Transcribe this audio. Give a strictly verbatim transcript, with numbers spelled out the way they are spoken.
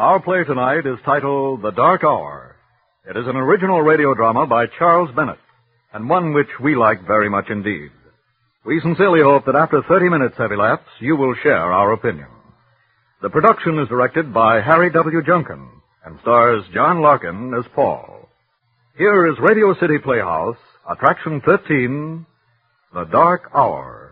Our play tonight is titled The Dark Hour. It is an original radio drama by Charles Bennett, and one which we like very much indeed. We sincerely hope that after thirty minutes have elapsed, you will share our opinion. The production is directed by Harry W. Junkin and stars John Larkin as Paul. Here is Radio City Playhouse, Attraction thirteen, The Dark Hour.